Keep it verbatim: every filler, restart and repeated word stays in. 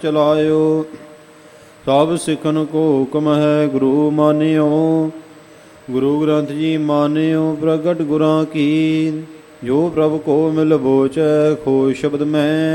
ਚਲਾਇਓ। ਸਭ ਸਿੱਖਨ ਕੋ ਹੁਕਮ ਹੈ ਗੁਰੂ ਮਾਨਿਓ। ਗੁਰੂ ਗ੍ਰੰਥ ਜੀ ਮਾਨਿਓ ਪ੍ਰਗਟ ਗੁਰਾਂ ਕੀ। ਜੋ ਪ੍ਰਭ ਕੋ ਮਿਲ ਬੋਚੈ ਖੋ ਸ਼ਬਦ ਮੈਂ।